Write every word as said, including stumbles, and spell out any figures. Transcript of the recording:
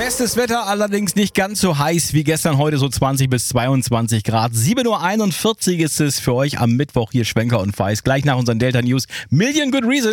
Bestes Wetter, allerdings nicht ganz so heiß wie gestern, heute so zwanzig bis zweiundzwanzig Grad. sieben Uhr einundvierzig ist es für euch am Mittwoch hier Schwenker und Weiß. Gleich nach unseren Delta News. Million Good Reasons.